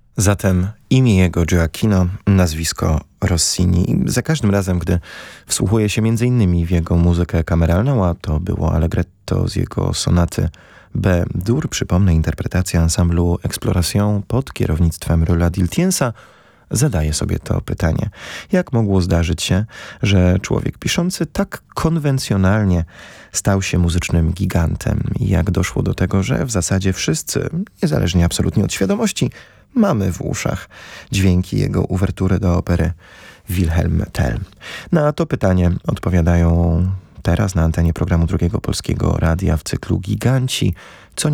Zatem imię jego Gioacchino, nazwisko Rossini. I za każdym razem, gdy wsłuchuję się m.in. w jego muzykę kameralną, a to było Allegretto z jego sonaty B-dur, przypomnę, interpretacja ensemblu Exploration pod kierownictwem Rola Diltiensa, zadaję sobie to pytanie. Jak mogło zdarzyć się, że człowiek piszący tak konwencjonalnie stał się muzycznym gigantem? I jak doszło do tego, że w zasadzie wszyscy, niezależnie absolutnie od świadomości, mamy w uszach dźwięki jego uwertury do opery Wilhelm Tell? Na to pytanie odpowiadają teraz na antenie programu Drugiego Polskiego Radia w cyklu Giganci, co